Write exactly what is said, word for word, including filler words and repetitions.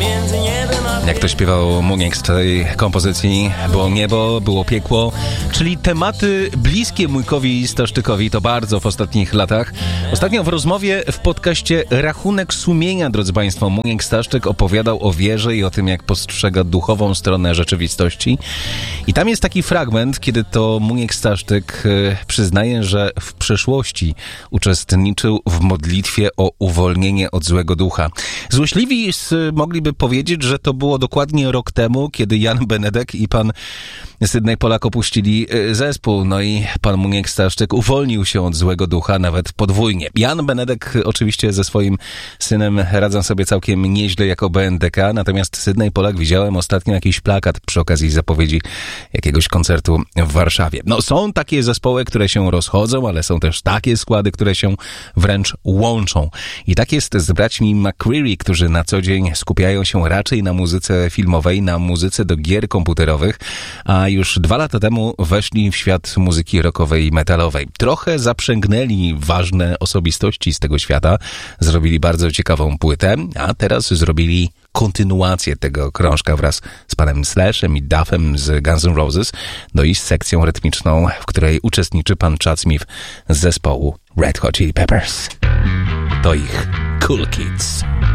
Jak to śpiewał Muniek w tej kompozycji, było niebo, było piekło, czyli tematy bliskie Mujkowi Staszczykowi to bardzo w ostatnich latach. Ostatnio w rozmowie w podcaście Rachunek Sumienia, drodzy Państwo, Muniek Staszczyk opowiadał o wierze i o tym, jak postrzega duchową stronę rzeczywistości. I tam jest taki fragment, kiedy to Muniek Staszczyk przyznaje, że w przeszłości uczestniczył w modlitwie o uwolnienie od złego ducha. Złośliwi mogliby powiedzieć, że to było dokładnie rok temu, kiedy Jan Benedek i pan Sydney Polak opuścili zespół. No i pan Muniek Staszczyk uwolnił się od złego ducha nawet podwójnie. Jan Benedek oczywiście ze swoim synem radzą sobie całkiem nieźle jako B N D K, natomiast Sydney Polak widziałem ostatnio jakiś plakat przy okazji zapowiedzi jakiegoś koncertu w Warszawie. No są takie zespoły, które się rozchodzą, ale są też takie składy, które się wręcz łączą. I tak jest z braćmi McCreary, którzy na co dzień skupiają się raczej na muzyce filmowej, na muzyce do gier komputerowych, a już dwa lata temu weszli w świat muzyki rockowej i metalowej. Trochę zaprzęgnęli ważne osobistości z tego świata, zrobili bardzo ciekawą płytę, a teraz zrobili kontynuację tego krążka wraz z panem Slashem i Duffem z Guns N' Roses, no i z sekcją rytmiczną, w której uczestniczy pan Chad Smith z zespołu Red Hot Chili Peppers. To ich Cool Kids.